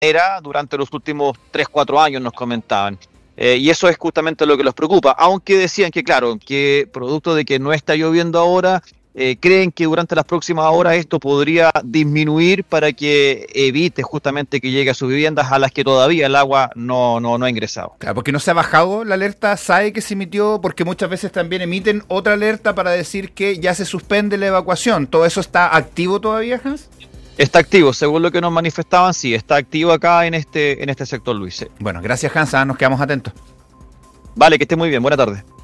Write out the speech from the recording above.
durante los últimos 3-4 años, nos comentaban. Y eso es justamente lo que los preocupa, aunque decían que, claro, que producto de que no está lloviendo ahora, creen que durante las próximas horas esto podría disminuir para que evite justamente que llegue a sus viviendas a las que todavía el agua no ha ingresado. Claro, porque no se ha bajado la alerta SAE que se emitió, porque muchas veces también emiten otra alerta para decir que ya se suspende la evacuación. ¿Todo eso está activo todavía, Hans? Está activo, según lo que nos manifestaban, sí, está activo acá en este sector, Luis. Bueno, gracias, Hans, nos quedamos atentos. Vale, que esté muy bien, buena tarde.